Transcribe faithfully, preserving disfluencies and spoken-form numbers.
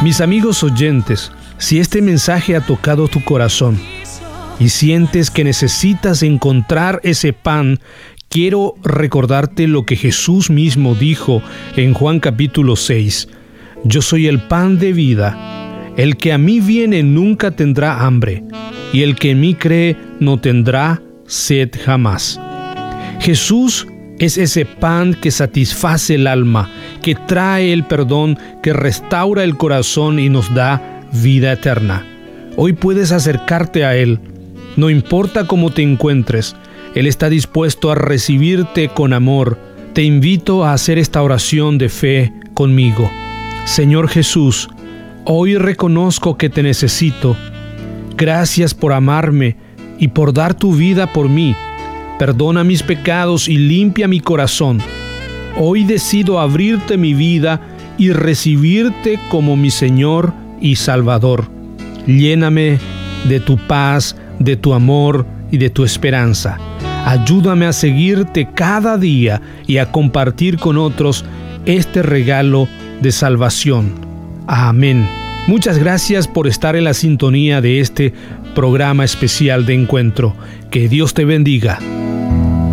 Mis amigos oyentes, si este mensaje ha tocado tu corazón y sientes que necesitas encontrar ese pan, quiero recordarte lo que Jesús mismo dijo en Juan capítulo seis. Yo soy el pan de vida. El que a mí viene nunca tendrá hambre, y el que en mí cree no tendrá sed jamás. Jesús es ese pan que satisface el alma, que trae el perdón, que restaura el corazón y nos da vida eterna. Hoy puedes acercarte a Él. No importa cómo te encuentres, Él está dispuesto a recibirte con amor. Te invito a hacer esta oración de fe conmigo. Señor Jesús, hoy reconozco que te necesito. Gracias por amarme y por dar tu vida por mí. Perdona mis pecados y limpia mi corazón. Hoy decido abrirte mi vida y recibirte como mi Señor y Salvador. Lléname de tu paz, de tu amor y de tu esperanza. Ayúdame a seguirte cada día y a compartir con otros este regalo de salvación. Amén. Muchas gracias por estar en la sintonía de este programa especial de encuentro. Que Dios te bendiga.